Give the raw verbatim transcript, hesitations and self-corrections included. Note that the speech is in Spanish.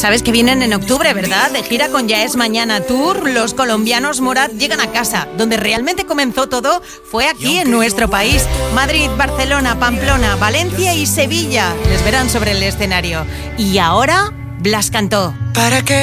Sabes que vienen en octubre, ¿verdad? De gira con Ya es Mañana Tour, los colombianos Morat llegan a casa. Donde realmente comenzó todo fue aquí en nuestro país. Madrid, Barcelona, Pamplona, Valencia y Sevilla les verán sobre el escenario. Y ahora, Blas cantó. ¿Para qué